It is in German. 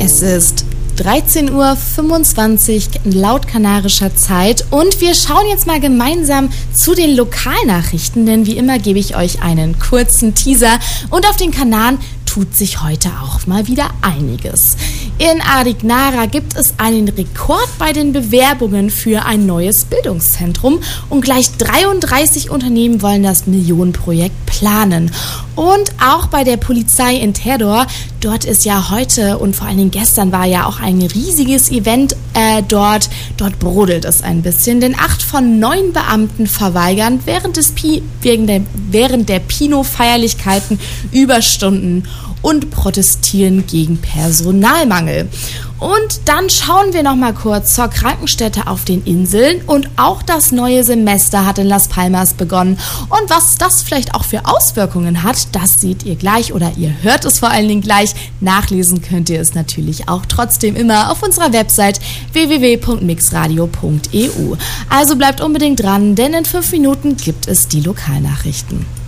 Es ist 13:25 Uhr laut kanarischer Zeit und wir schauen jetzt mal gemeinsam zu den Lokalnachrichten, denn wie immer gebe ich euch einen kurzen Teaser und auf den Kanaren tut sich heute auch mal wieder einiges. In Adignara gibt es einen Rekord bei den Bewerbungen für ein neues Bildungszentrum und gleich 33 Unternehmen wollen das Millionenprojekt planen. Und auch bei der Polizei in Terdor, dort ist ja heute und vor allen Dingen gestern war ja auch ein riesiges Event dort brodelt es ein bisschen, denn 8 von 9 Beamten verweigern während der Pino-Feierlichkeiten Überstunden und protestieren gegen Personalmangel. Und dann schauen wir noch mal kurz zur Krankenstätte auf den Inseln und auch das neue Semester hat in Las Palmas begonnen. Und was das vielleicht auch für Auswirkungen hat, das seht ihr gleich oder ihr hört es vor allen Dingen gleich. Nachlesen könnt ihr es natürlich auch trotzdem immer auf unserer Website www.mixradio.eu. Also bleibt unbedingt dran, denn in 5 Minuten gibt es die Lokalnachrichten.